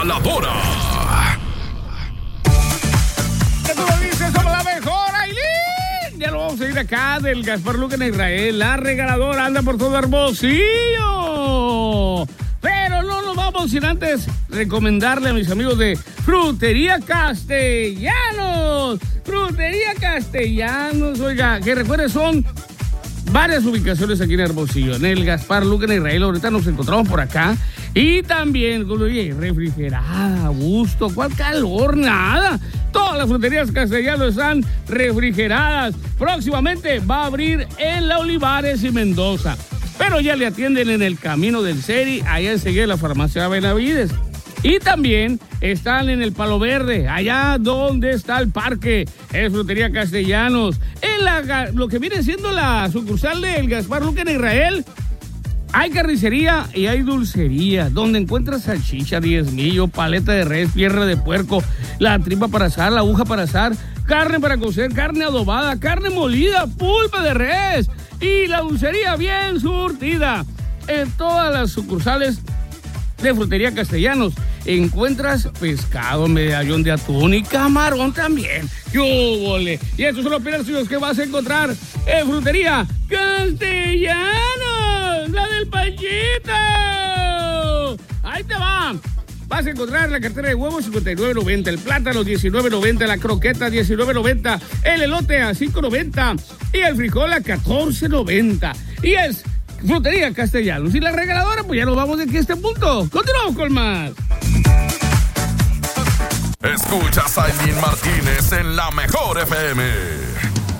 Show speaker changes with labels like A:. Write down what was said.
A: regaladora.
B: ¿Qué tú lo dices? Somos la mejor, Ailín. Ya lo vamos a ir acá del Gaspar Luque en Israel. La regaladora anda por todo Hermosillo. Pero no nos vamos sin antes recomendarle a mis amigos de Frutería Castellanos. Frutería Castellanos, oiga, que recuerde, son varias ubicaciones aquí en Hermosillo. En el Gaspar Luque en Israel, ahorita nos encontramos por acá. Y también, oye, refrigerada, a gusto, ¿cuál calor? Nada. Todas las fruterías Castellanos están refrigeradas. Próximamente va a abrir en La Olivares y Mendoza. Pero ya le atienden en el Camino del Seri, allá enseguida la farmacia Benavides. Y también están en el Palo Verde, allá donde está el parque, es Frutería Castellanos. En lo que viene siendo la sucursal del Gaspar Luque en Israel, hay carnicería y hay dulcería, donde encuentras salchicha, diezmillo, paleta de res, pierna de puerco, la tripa para asar, la aguja para asar, carne para cocer, carne adobada, carne molida, pulpa de res y la dulcería bien surtida. En todas las sucursales de Frutería Castellanos encuentras pescado, medallón de atún y camarón también. ¡Yúbole! Y estos son los precios que vas a encontrar en Frutería Castellanos, la del Panchito. Ahí te va. Vas a encontrar la cartera de huevos 59.90, el plátano 19.90, la croqueta 19.90, el elote a 5.90 y el frijol a 14.90. Y es Frutería Castellanos. Y la regaladora, pues ya nos vamos de aquí a este punto. Continuamos con más.
A: Escuchas a Ailín Martínez en La Mejor FM.